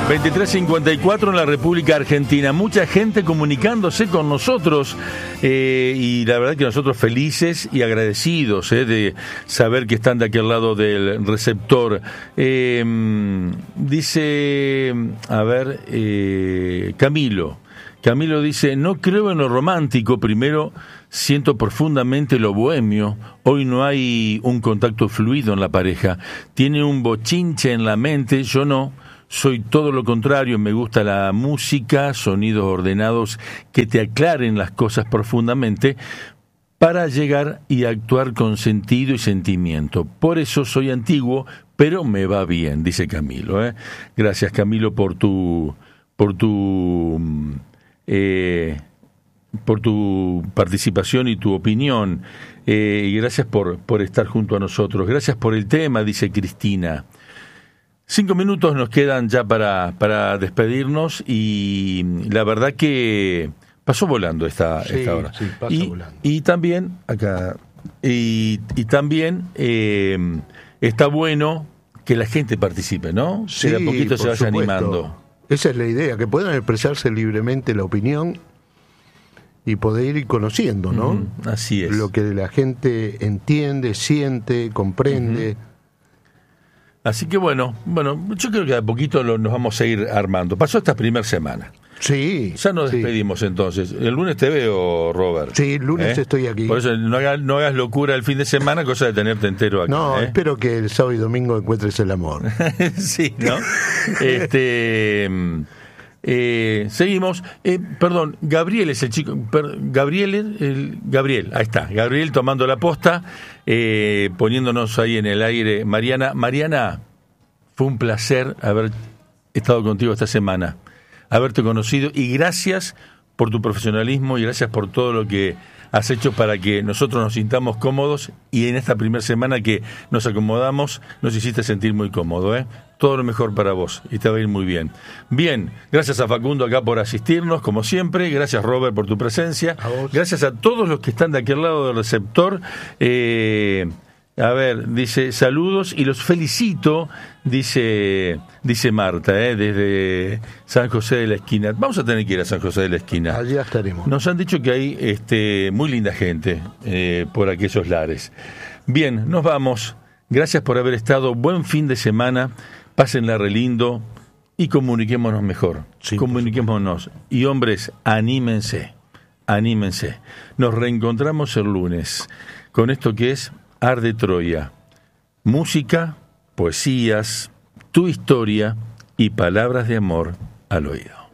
23:54 en la República Argentina. Mucha gente comunicándose con nosotros y la verdad que nosotros felices y agradecidos de saber que están de aquel lado del receptor. Dice, a ver, Camilo dice, no creo en lo romántico, primero siento profundamente lo bohemio, hoy no hay un contacto fluido en la pareja, tiene un bochinche en la mente, yo no. Soy todo lo contrario, me gusta la música, sonidos ordenados que te aclaren las cosas profundamente para llegar y actuar con sentido y sentimiento. Por eso soy antiguo, pero me va bien, dice Camilo. Gracias, Camilo, por tu participación y tu opinión. Y gracias por estar junto a nosotros. Gracias por el tema, dice Cristina. 5 minutos nos quedan ya para despedirnos y la verdad que pasó volando esta hora. Sí, volando. Y también acá y también está bueno que la gente participe, ¿no? Sí, que de a poquito se vaya supuesto. Animando. Esa es la idea, que puedan expresarse libremente la opinión y poder ir conociendo, ¿no? Así es. Lo que la gente entiende, siente, comprende. Así que bueno, yo creo que de a poquito nos vamos a ir armando. Pasó esta primera semana. Sí. Ya nos despedimos entonces. El lunes te veo, Robert. Sí, el lunes estoy aquí. Por eso no hagas locura el fin de semana, cosa de tenerte entero aquí. No, espero que el sábado y domingo encuentres el amor. Sí, ¿no? Seguimos. Perdón, Gabriel es el chico. Gabriel, ahí está. Gabriel tomando la posta, poniéndonos ahí en el aire. Mariana, fue un placer haber estado contigo esta semana, haberte conocido y gracias por tu profesionalismo y gracias por todo lo que has hecho para que nosotros nos sintamos cómodos y en esta primera semana que nos acomodamos nos hiciste sentir muy cómodo. Todo lo mejor para vos y te va a ir muy bien. Bien, gracias a Facundo acá por asistirnos, como siempre. Gracias, Robert, por tu presencia. A vos. Gracias a todos los que están de aquel lado del receptor. A ver, dice, saludos y los felicito, dice Marta, desde San José de la Esquina. Vamos a tener que ir a San José de la Esquina. Allá estaremos. Nos han dicho que hay muy linda gente por aquellos lares. Bien, nos vamos. Gracias por haber estado. Buen fin de semana. Pásenla re lindo y comuniquémonos mejor. Sí, comuniquémonos. Y hombres, anímense. Nos reencontramos el lunes con esto que es Arde Troya. Música, poesías, tu historia y palabras de amor al oído.